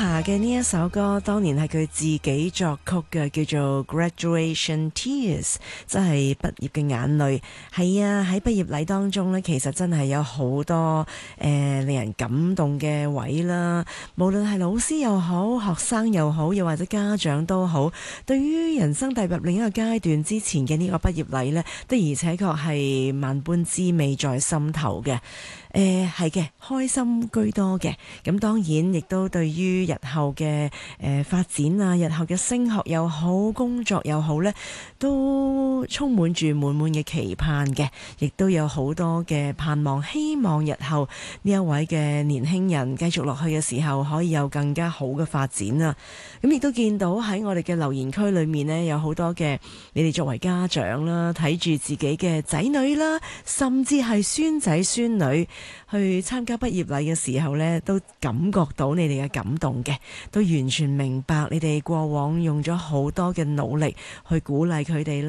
霞嘅呢一首歌，當年係佢自己作曲嘅，叫做 Graduation Tears， 即係畢業嘅眼淚。係啊，喺畢業禮當中呢，其實真係有好多令人感動嘅位啦。無論係老師又好，學生又好，又或者家長都好，對於人生踏入另一個階段之前嘅呢個畢業禮呢，的而且確係萬般滋味在心頭嘅。係嘅，開心居多嘅。咁當然亦都對於日後嘅發展啊，日後嘅升學又好，工作又好呢，都充滿住滿滿嘅期盼嘅，亦都有好多嘅盼望，希望日後呢一位嘅年輕人繼續落去嘅時候，可以有更加好嘅發展啊！咁亦都見到喺我哋嘅留言區裏面呢，有好多嘅你哋作為家長啦，睇住自己嘅仔女啦，甚至係孫仔孫女去參加畢業禮嘅時候呢，都感覺到你哋嘅感動嘅，都完全明白你哋過往用咗好多嘅努力去鼓勵佢哋啦。